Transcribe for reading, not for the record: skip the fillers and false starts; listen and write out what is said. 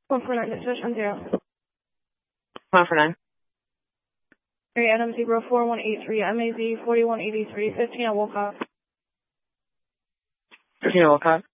149, dispatch on 0. 149. Area Adam 04183, MAZ 4183, 15 at Wolcott. 15 at Wolcott.